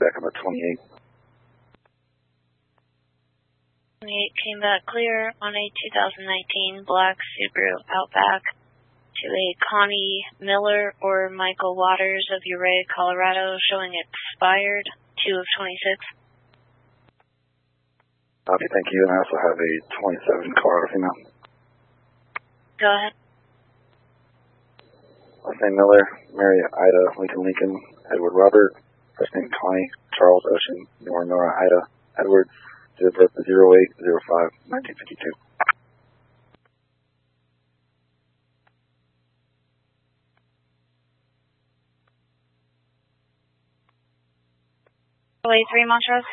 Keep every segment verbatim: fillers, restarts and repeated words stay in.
back on the twenty-eight. twenty-eight came back clear on a two thousand nineteen black Subaru Outback to a Connie Miller or Michael Waters of Ouray, Colorado, showing expired two of twenty-six. Copy, thank you. And I also have a twenty-seven Colorado female. Go ahead. Last name Miller, Mary Ida, Lincoln Lincoln, Edward Robert, first name Connie, Charles Ocean, Nora Nora Ida, Edward, zero eight zero five nineteen fifty-two. Wait, three Montrose.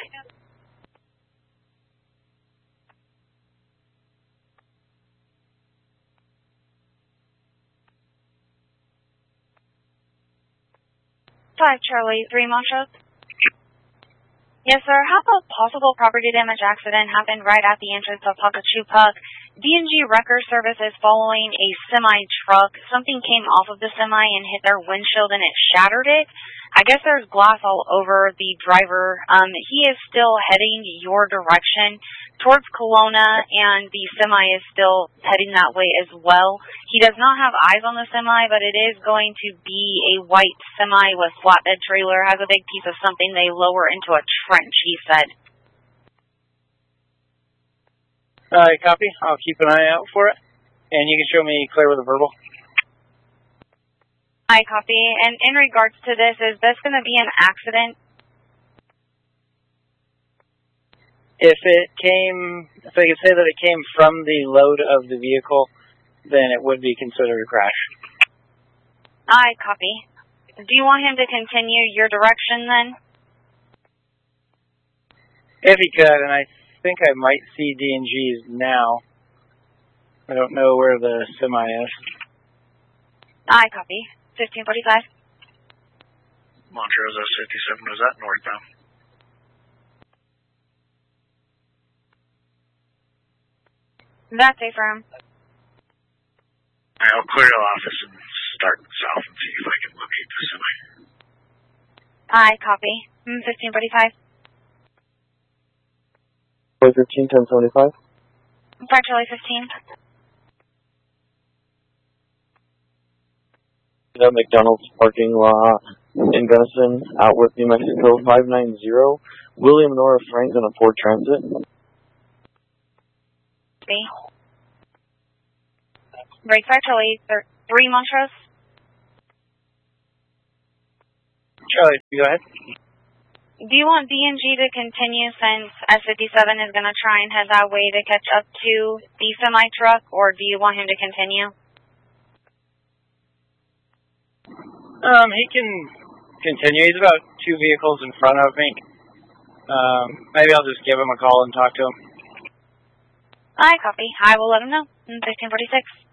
Five Charlie, three Montrose. Yes, sir. How a possible property damage accident happened right at the entrance of Pocatchupuck. D and G Wrecker Service is following a semi-truck. Something came off of the semi and hit their windshield and it shattered it. I guess there's glass all over the driver. Um, he is still heading your direction towards Kelowna, and the semi is still heading that way as well. He does not have eyes on the semi, but it is going to be a white semi with flatbed trailer. Has a big piece of something they lower into a trench, he said. All right, copy. I'll keep an eye out for it, and you can show me clear with a verbal. I copy. And in regards to this, is this going to be an accident? If it came, if I could say that it came from the load of the vehicle, then it would be considered a crash. I copy. Do you want him to continue your direction then? If he could, and I think I might see D and G's now. I don't know where the semi is. I copy. fifteen forty-five. Montrose S fifty-seven, was that northbound? That's a firm. I'll clear the office and start south and see if I can locate the semi. I copy. fifteen forty-five. fifteen, ten seventy-five. five Charlie fifteen. The McDonald's parking lot in Gunnison, Outworth, New Mexico, five nine zero. William Nora Frank on a Ford Transit. Break five Charlie, three Montrose. Charlie, go ahead. Do you want D and G to continue since S fifty-seven is going to try and head that way to catch up to the semi-truck, or do you want him to continue? Um, he can continue. He's about two vehicles in front of me. Um, maybe I'll just give him a call and talk to him. I copy. I will let him know. fifteen forty-six.